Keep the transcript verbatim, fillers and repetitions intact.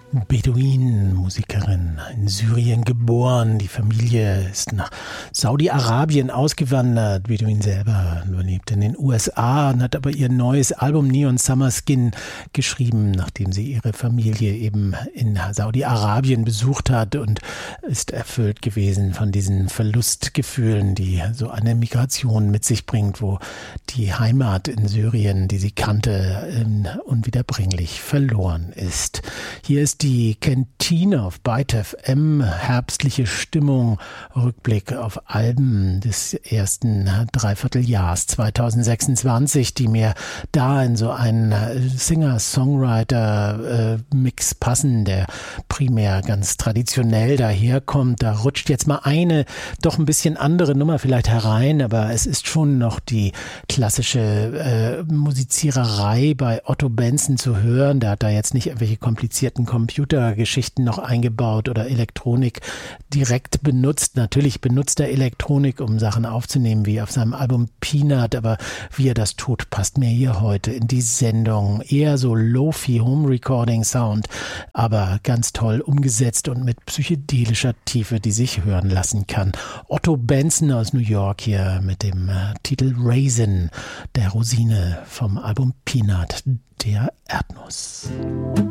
Beduinenmusikerin, in Syrien geboren. Die Familie ist nach Saudi-Arabien ausgewandert. Beduin selber lebt in den U S A und hat aber ihr neues Album Neon Summer Skin geschrieben, nachdem sie ihre Familie eben in Saudi-Arabien besucht hat, und ist erfüllt gewesen von diesen Verlustgefühlen, die so eine Migration mit sich bringt, wo die Heimat in Syrien, die sie kannte, unwiederbringlich verloren ist. Hier ist die Kantine auf Byte F M, herbstliche Stimmung, Rückblick auf Alben des ersten Dreivierteljahrs zwanzig sechsundzwanzig, die mir da in so einen Singer-Songwriter-Mix passen, der primär ganz traditionell daherkommt. Da rutscht jetzt mal eine doch ein bisschen andere Nummer vielleicht herein, aber es ist schon noch die klassische äh, Musiziererei bei Otto Benson zu hören. Der hat da jetzt nicht irgendwelche komplizierten Computergeschichten noch eingebaut oder Elektronik direkt benutzt. Natürlich benutzt er Elektronik, um Sachen aufzunehmen, wie auf seinem Album Peanut, aber wie er das tut, passt mir hier heute in die Sendung. Eher so Lo-Fi Home Recording Sound, aber ganz toll umgesetzt und mit psychedelischer Tiefe, die sich hören lassen kann. Otto Benson aus New York hier mit dem äh, Titel Raisin, der Rosine vom Album Peanut, der Erdnuss.